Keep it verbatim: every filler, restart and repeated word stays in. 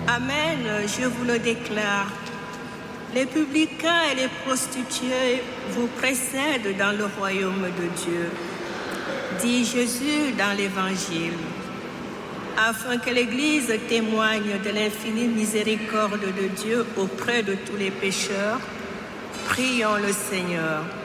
Amen, je vous le déclare. Les publicains et les prostituées vous précèdent dans le royaume de Dieu, dit Jésus dans l'Évangile. Afin que l'Église témoigne de l'infinie miséricorde de Dieu auprès de tous les pécheurs, prions le Seigneur.